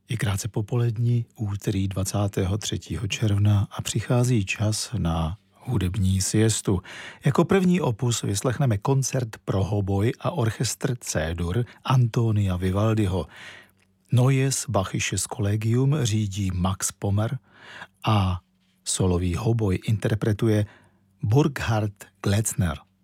Je krátce popolední, úterý 23. června a přichází čas na hudební siestu. Jako první opus vyslechneme koncert pro hoboj a orchestr C-dur Antonia Vivaldiho. Neues Bachisches Collegium řídí Max Pommer a solový hoboj interpretuje Burkhard Glätzner.